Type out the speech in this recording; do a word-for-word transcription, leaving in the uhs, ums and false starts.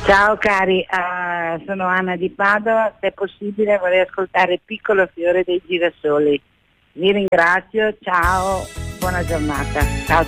Ciao cari, uh, sono Anna di Padova, se è possibile vorrei ascoltare Piccolo fiore dei girasoli. Vi ringrazio, ciao, buona giornata. Ciao.